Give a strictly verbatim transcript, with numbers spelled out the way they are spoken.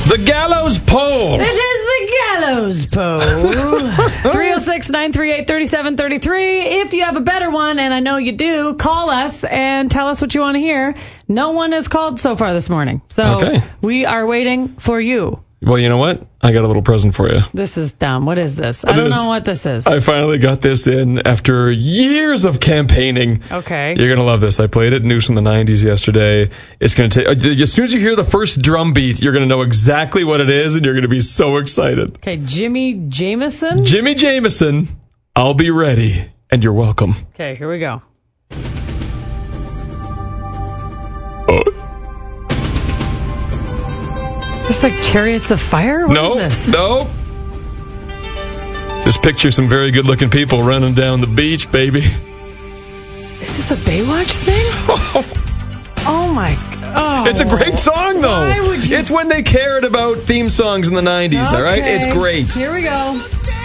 The gallows pole. It is the gallows pole. three oh six, nine three eight, three seven three three. If you have a better one, and I know you do, call us and tell us what you want to hear. No one has called so far this morning. So okay. We are waiting for you. Well, you know what? I got a little present for you. This is dumb. What is this? I don't This- know what this is. I finally got this in after years of campaigning. Okay. You're going to love this. I played it news from the nineties yesterday. It's going to take, as soon as you hear the first drum beat, you're going to know exactly what it is, and you're going to be so excited. Okay, Jimmy Jameson? Jimmy Jameson, I'll be ready, and you're welcome. Okay, here we go. Oh. It's like Chariots of Fire? What no, is this? no. Just picture some very good-looking people running down the beach, baby. Is this a Baywatch thing? Oh, my God. It's a great song, though. Why would you? It's when they cared about theme songs in the nineties, Okay. all right? It's great. Here we go.